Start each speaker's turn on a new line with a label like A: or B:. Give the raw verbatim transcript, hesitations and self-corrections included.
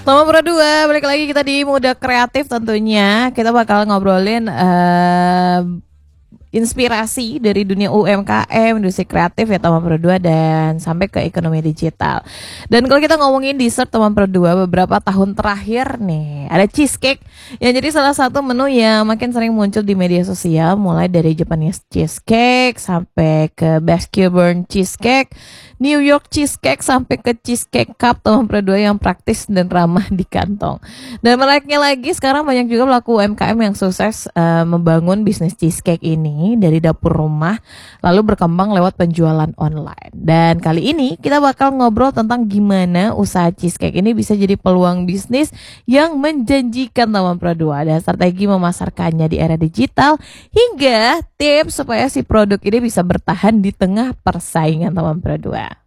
A: Teman Pro dua, balik lagi kita di Muda Kreatif tentunya. Kita bakal ngobrolin uh, inspirasi dari dunia U M K M, industri kreatif ya teman Pro dua, dan sampai ke ekonomi digital. Dan kalau kita ngomongin dessert teman Pro dua, beberapa tahun terakhir nih ada cheesecake yang jadi salah satu menu yang makin sering muncul di media sosial, mulai dari Japanese cheesecake sampai ke Basque Burn cheesecake, New York cheesecake sampai ke cheesecake cup teman Pro dua yang praktis dan ramah di kantong. Dan menariknya lagi, sekarang banyak juga pelaku U M K M yang sukses uh, membangun bisnis cheesecake ini dari dapur rumah lalu berkembang lewat penjualan online. Dan kali ini kita bakal ngobrol tentang gimana usaha cheesecake ini bisa jadi peluang bisnis yang menjanjikan teman Pro dua, dan strategi memasarkannya di era digital hingga tips supaya si produk ini bisa bertahan di tengah persaingan teman Pro dua.